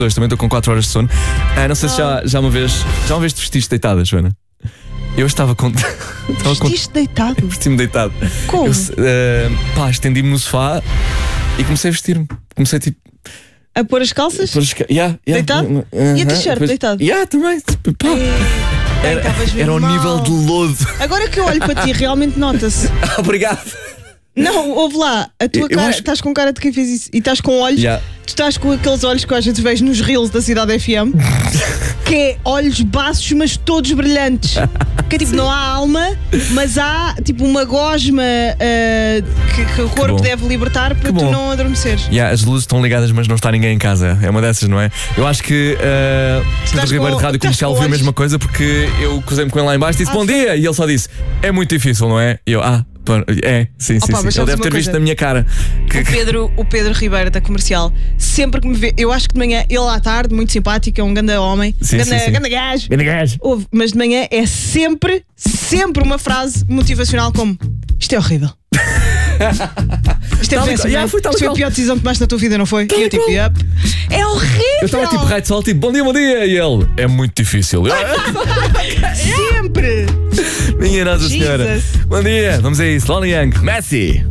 Hoje também estou com 4 horas de sono. Não sei se já uma vez te vestiste deitada, Joana. Eu estava com. Vestiste deitado? Vesti-me deitado. Como? Estendi-me no sofá e comecei a vestir-me. Comecei tipo. A pôr as calças? Deitado? E a t-shirt deitado? Também. Pá. Era ao nível de lodo. Agora que eu olho para ti, realmente nota-se. Obrigado. Não, ouve lá, a tua cara, estás com cara de quem fez isso. E estás com olhos, tu estás com aqueles olhos que às vezes vejo nos reels da Cidade FM, que é olhos baços, mas todos brilhantes. Que é tipo, não há alma, mas há tipo uma gosma que o corpo deve libertar para tu não adormeceres. As luzes estão ligadas, mas não está ninguém em casa. É uma dessas, não é? Eu acho que Pedro Ribeiro de Rádio Comercial viu a mesma coisa, porque eu cruzei-me com ele lá em baixo e disse bom dia, e ele só disse é muito difícil, não é? E eu, sim. Ele deve ter visto na minha cara. O Pedro Ribeiro da Comercial, sempre que me vê, eu acho que de manhã, ele à tarde, muito simpático, é um ganda homem, ganda gajo. Mas de manhã é sempre uma frase motivacional como: isto é horrível. Isto é péssimo. Foi a pior decisão que tomaste na tua vida, não foi? E eu tipo, é horrível. Eu estava tipo raio de sol, tipo bom dia, e ele é muito difícil. Sempre. Minha Nossa Senhora. Bom dia, vamos a isso. Lonely Young, Messi.